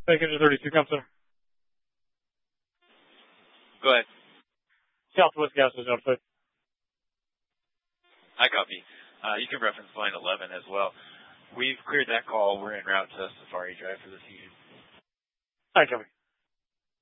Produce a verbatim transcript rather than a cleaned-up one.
Bank Engine thirty-two, come center. Go ahead. Southwest gas is notified. I copy. Uh, you can reference line eleven as well. We've cleared that call. We're en route to Safari Drive for this evening. I copy.